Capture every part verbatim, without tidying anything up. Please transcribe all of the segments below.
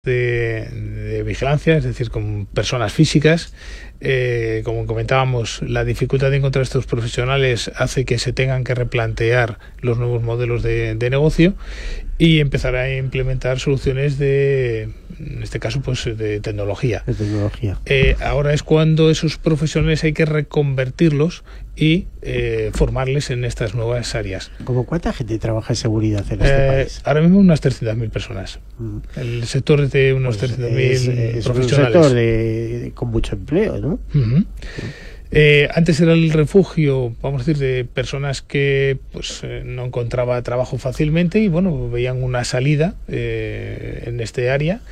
De, de vigilancia, es decir, con personas físicas. Eh, como comentábamos, la dificultad de encontrar estos profesionales hace que se tengan que replantear los nuevos modelos de, de negocio y empezar a implementar soluciones de, en este caso, pues de tecnología. De tecnología. Eh, ahora es cuando esos profesionales hay que reconvertirlos y eh, formarles en estas nuevas áreas. ¿Cómo cuánta gente trabaja en seguridad en este eh, país? Ahora mismo unas trescientas mil personas. Mm. El sector es de unos pues trescientos mil es, profesionales. Es un sector de, de, con mucho empleo, ¿no? Uh-huh. Sí. Eh, antes era el refugio, vamos a decir, de personas que pues eh, no encontraba trabajo fácilmente y bueno, veían una salida eh, en este área.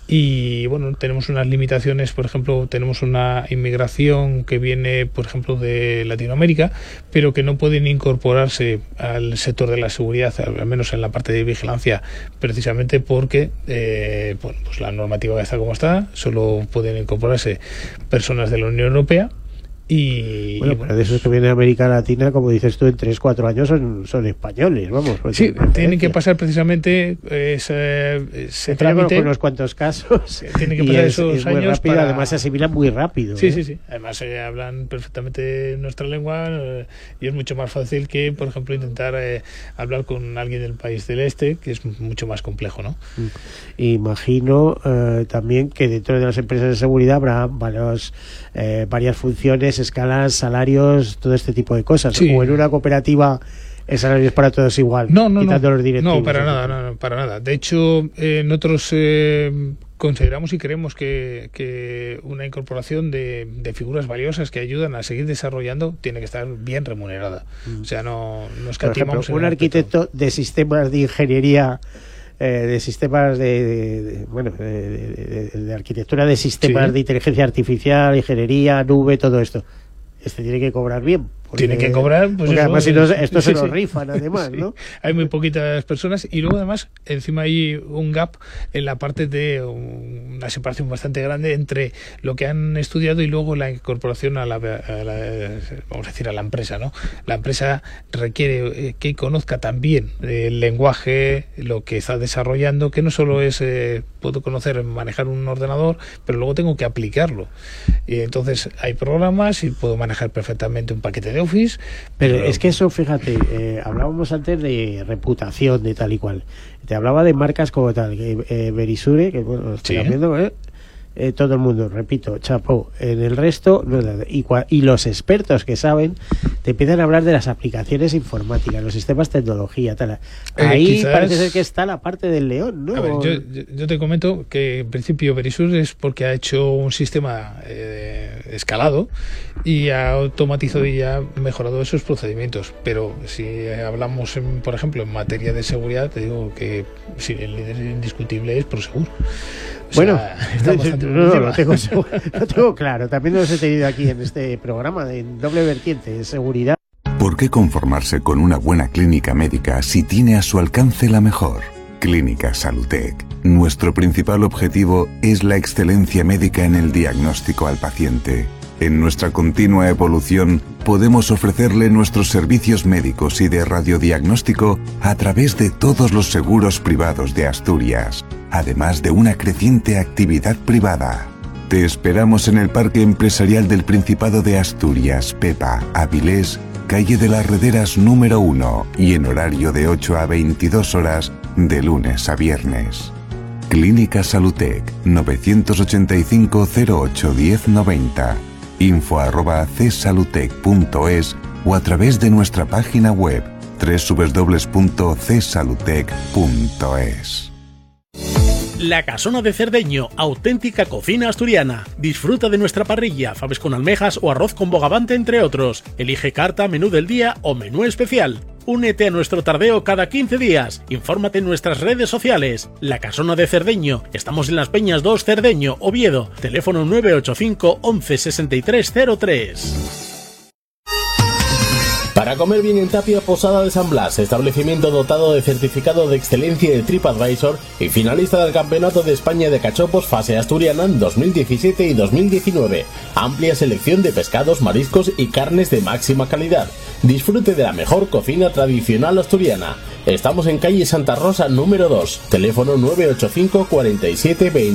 Y bueno, tenemos unas limitaciones, por ejemplo, tenemos una inmigración que viene, por ejemplo, de Latinoamérica, pero que no pueden incorporarse al sector de la seguridad, al menos en la parte de vigilancia, precisamente porque eh, bueno, pues la normativa está como está, solo pueden incorporarse personas de la Unión Europea. Y bueno, y, pero de esos que vienen de América Latina, como dices tú, en tres cuatro años son, son españoles, vamos. Sí, tienen que pasar precisamente ese, ese trámite. Con unos cuantos casos. Tienen que pasar es, esos es muy años rápido, para... además se asimilan muy rápido. Sí, ¿eh? sí, sí. Además eh, hablan perfectamente nuestra lengua eh, y es mucho más fácil que, por ejemplo, intentar eh, hablar con alguien del país del este, que es mucho más complejo, ¿no? Imagino eh, también que dentro de las empresas de seguridad habrá varios, eh, varias funciones, escalas, salarios, todo este tipo de cosas. Sí. O en una cooperativa el salario es para todos igual, no, no, quitando no, los directivos. No, para nada, no, no, para nada. De hecho, eh, nosotros eh, consideramos y creemos que, que una incorporación de, de figuras valiosas que ayudan a seguir desarrollando tiene que estar bien remunerada. Mm. O sea, no, no escatimamos. Por ejemplo, un arquitecto de sistemas de ingeniería, Eh, de sistemas de, de, de bueno de, de, de, de arquitectura de sistemas sí. de inteligencia artificial, ingeniería, nube, todo esto. Este tiene que cobrar bien. Porque, tiene que cobrar, pues porque eso, además si no, esto sí, se lo sí. rifan además, sí. ¿no? Hay muy poquitas personas y luego además encima hay un gap en la parte de una separación bastante grande entre lo que han estudiado y luego la incorporación a la, a la vamos a decir a la empresa, ¿no? La empresa requiere que conozca también el lenguaje, lo que está desarrollando, que no solo es eh, puedo conocer manejar un ordenador, pero luego tengo que aplicarlo. Y entonces hay programas y puedo manejar perfectamente un paquete de Office. Pero, pero es que eso, fíjate, eh, hablábamos antes de reputación, de tal y cual. Te hablaba de marcas como tal, que eh, Verisure, que bueno, estoy sí. viendo, ¿eh? Eh, todo el mundo, repito, chapó. En el resto, no, y, y los expertos que saben te empiezan a hablar de las aplicaciones informáticas, los sistemas de tecnología, tal. Ahí eh, quizás, parece ser que está la parte del león, ¿no? A ver, yo, yo te comento que en principio Verisure es porque ha hecho un sistema eh, escalado y ha automatizado y ha mejorado esos procedimientos. Pero si hablamos, en, por ejemplo, en materia de seguridad, te digo que sí, el líder indiscutible es Prosegur. O bueno, sea, no, no, lo, tengo, lo tengo claro. También los he tenido aquí en este programa de doble vertiente de seguridad. ¿Por qué conformarse con una buena clínica médica si tiene a su alcance la mejor? Clínica Salutec. Nuestro principal objetivo es la excelencia médica en el diagnóstico al paciente. En nuestra continua evolución podemos ofrecerle nuestros servicios médicos y de radiodiagnóstico a través de todos los seguros privados de Asturias, además de una creciente actividad privada. Te esperamos en el Parque Empresarial del Principado de Asturias, Pepa, Avilés, calle de las Rederas número uno y en horario de ocho a veintidós horas de lunes a viernes. Clínica Salutec, novecientos ochenta y cinco cero ocho diez noventa. info arroba csalutec punto es o a través de nuestra página web doble u doble u doble u punto c salutec punto es. La Casona de Cerdeño, auténtica cocina asturiana. Disfruta de nuestra parrilla, faves con almejas o arroz con bogavante, entre otros. Elige carta, menú del día o menú especial. Únete a nuestro tardeo cada quince días. Infórmate en nuestras redes sociales. La Casona de Cerdeño. Estamos en Las Peñas dos, Cerdeño, Oviedo. Teléfono nueve ocho cinco once sesenta y tres cero tres. Para comer bien en Tapia, Posada de San Blas, establecimiento dotado de certificado de excelencia de TripAdvisor y finalista del Campeonato de España de Cachopos Fase Asturiana en dos mil diecisiete y dos mil diecinueve. Amplia selección de pescados, mariscos y carnes de máxima calidad. Disfrute de la mejor cocina tradicional asturiana. Estamos en calle Santa Rosa número dos, teléfono nueve ocho cinco, cuarenta y siete, veinte.